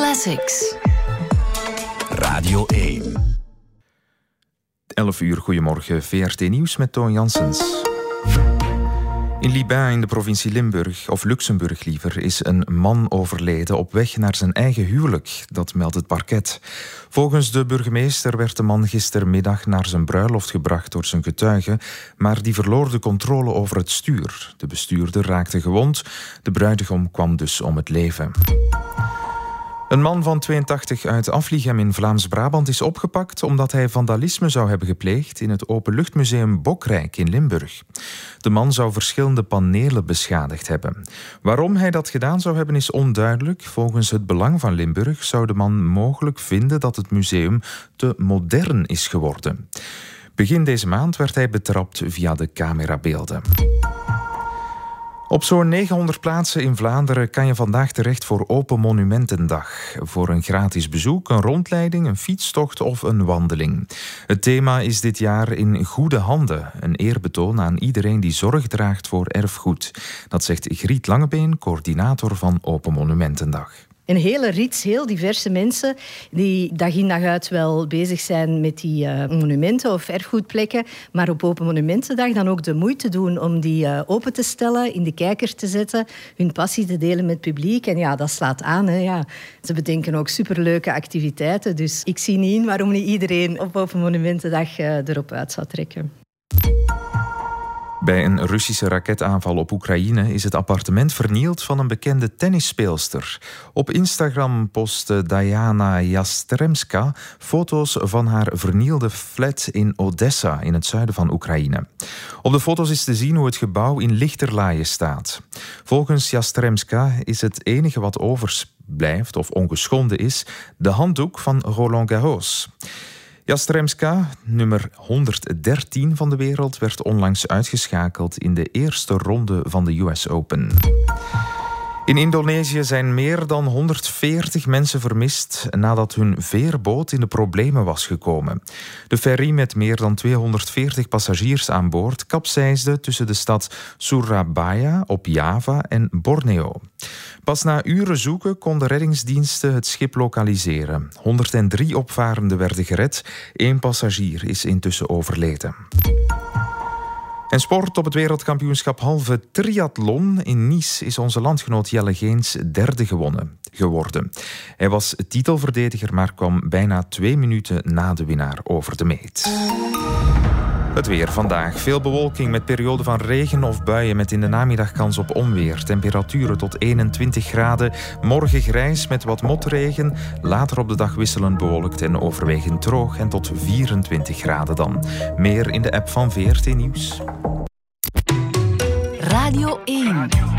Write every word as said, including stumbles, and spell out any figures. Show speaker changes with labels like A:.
A: Classics.
B: Radio één.
C: elf uur, goedemorgen. V R T Nieuws met Toon Janssens. In Libin in de provincie Limburg, of Luxemburg liever, is een man overleden op weg naar zijn eigen huwelijk. Dat meldt het parket. Volgens de burgemeester werd de man gistermiddag naar zijn bruiloft gebracht door zijn getuigen, maar die verloor de controle over het stuur. De bestuurder raakte gewond. De bruidegom kwam dus om het leven. Een man van tweeëntachtig uit Aflichem in Vlaams-Brabant is opgepakt omdat hij vandalisme zou hebben gepleegd in het Openluchtmuseum Bokrijk in Limburg. De man zou verschillende panelen beschadigd hebben. Waarom hij dat gedaan zou hebben is onduidelijk. Volgens het Belang van Limburg zou de man mogelijk vinden dat het museum te modern is geworden. Begin deze maand werd hij betrapt via de camerabeelden. Op zo'n negenhonderd plaatsen in Vlaanderen kan je vandaag terecht voor Open Monumentendag. Voor een gratis bezoek, een rondleiding, een fietstocht of een wandeling. Het thema is dit jaar in goede handen. Een eerbetoon aan iedereen die zorg draagt voor erfgoed. Dat zegt Griet Langebeen, coördinator van Open Monumentendag.
D: Een hele rits, heel diverse mensen die dag in dag uit wel bezig zijn met die uh, monumenten of erfgoedplekken, maar op Open Monumentendag dan ook de moeite doen om die uh, open te stellen, in de kijker te zetten, hun passie te delen met het publiek. En ja, dat slaat aan. Hè, ja. Ze bedenken ook superleuke activiteiten, dus ik zie niet in waarom niet iedereen op Open Monumentendag uh, erop uit zou trekken.
C: Bij een Russische raketaanval op Oekraïne is het appartement vernield van een bekende tennisspeelster. Op Instagram postte Diana Yastremska foto's van haar vernielde flat in Odessa in het zuiden van Oekraïne. Op de foto's is te zien hoe het gebouw in lichterlaaie staat. Volgens Yastremska is het enige wat overblijft of ongeschonden is de handdoek van Roland Garros. Yastremska, nummer honderddertien van de wereld, werd onlangs uitgeschakeld in de eerste ronde van de U S Open. In Indonesië zijn meer dan honderdveertig mensen vermist nadat hun veerboot in de problemen was gekomen. De ferry met meer dan tweehonderdveertig passagiers aan boord kapseisde tussen de stad Surabaya op Java en Borneo. Pas na uren zoeken konden reddingsdiensten het schip lokaliseren. honderddrie opvarenden werden gered. Eén passagier is intussen overleden. En sport. Op het wereldkampioenschap halve triathlon in Nice is onze landgenoot Jelle Geens derde gewonnen, geworden. Hij was titelverdediger, maar kwam bijna twee minuten na de winnaar over de meet. Het weer vandaag. Veel bewolking met perioden van regen of buien met in de namiddag kans op onweer. Temperaturen tot eenentwintig graden. Morgen grijs met wat motregen. Later op de dag wisselend bewolkt en overwegend droog. En tot vierentwintig graden dan. Meer in de app van V R T Nieuws.
A: Radio één.